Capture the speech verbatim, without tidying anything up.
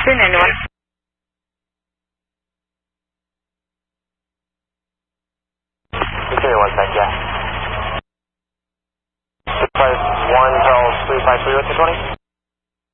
three ninety-one. Give me one sec, yeah. six five one, tell three five three, what's your twenty?